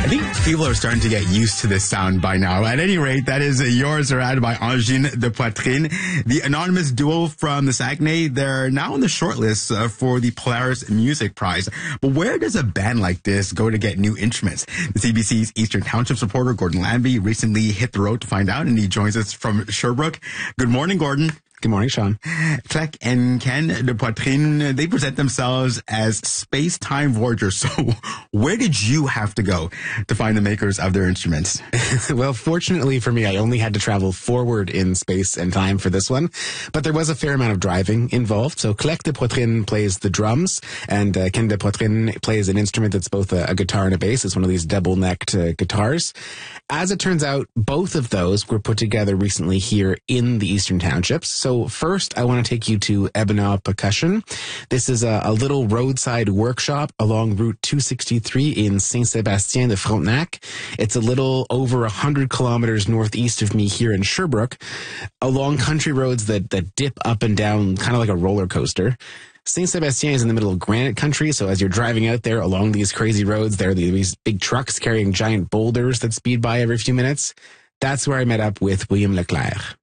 think people are starting to get used to this sound by now. At any rate, that is Yours or Ad by Angine de Poitrine. The anonymous duo from the Saguenay, they're now on the shortlist for the Polaris Music Prize. But where does a band like this go to get new instruments? The CBC's Eastern Townships reporter, Gordon Lambie, recently hit the road to find out, and he joins us from Sherbrooke. Good morning, Gordon. Good morning, Sean. Clec and Ken de Poitrine, they present themselves as space-time voyagers. So where did you have to go to find the makers of their instruments? Well, fortunately for me, I only had to travel forward in space and time for this one. But there was a fair amount of driving involved. So Clec de Poitrine plays the drums, and Ken de Poitrine plays an instrument that's both a guitar and a bass. It's one of these double-necked guitars. As it turns out, both of those were put together recently here in the Eastern Townships. So first, I want to take you to Ebena Percussion. This is a little roadside workshop along Route 263 in Saint-Sébastien de Frontenac. It's a little over 100 kilometers northeast of me here in Sherbrooke, along country roads that dip up and down kind of like a roller coaster. Saint-Sébastien is in the middle of granite country, so as you're driving out there along these crazy roads, there are these big trucks carrying giant boulders that speed by every few minutes. That's where I met up with William Leclerc.